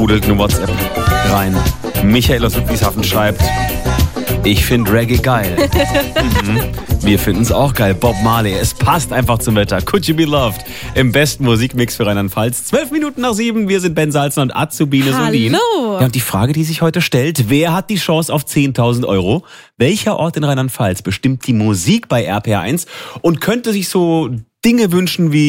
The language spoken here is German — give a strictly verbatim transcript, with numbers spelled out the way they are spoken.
Pudelt eine WhatsApp rein. Michael aus Ludwigshafen schreibt, ich finde Reggae geil. mhm. Wir finden es auch geil. Bob Marley, es passt einfach zum Wetter. Could You Be Loved? Im besten Musikmix für Rheinland-Pfalz. Zwölf Minuten nach sieben. Wir sind Ben Salzner und Azubine Solin. Hallo. Ja, und die Frage, die sich heute stellt, wer hat die Chance auf zehntausend Euro? Welcher Ort in Rheinland-Pfalz bestimmt die Musik bei R P R eins und könnte sich so Dinge wünschen wie